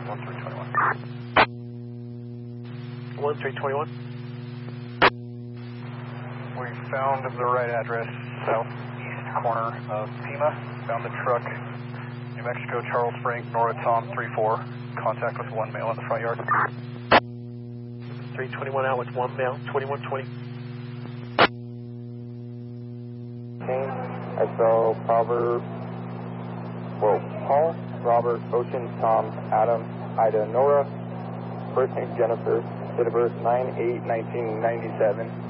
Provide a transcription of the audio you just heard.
1321. We found the right address, southeast corner of Pima. Found the truck, New Mexico, Charles Spring, Noroton 34. Contact with one male in the front yard. 321 out with one male, 2120. I saw Paul, Robert, Ocean, Tom, Adam, Ida, Nora, first name Jennifer, date of birth 9/8/1997.